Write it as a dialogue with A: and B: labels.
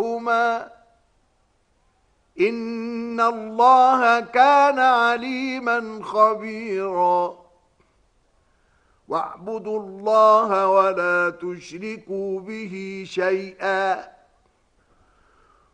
A: إن الله كان عليما خبيرا واعبدوا الله ولا تشركوا به شيئا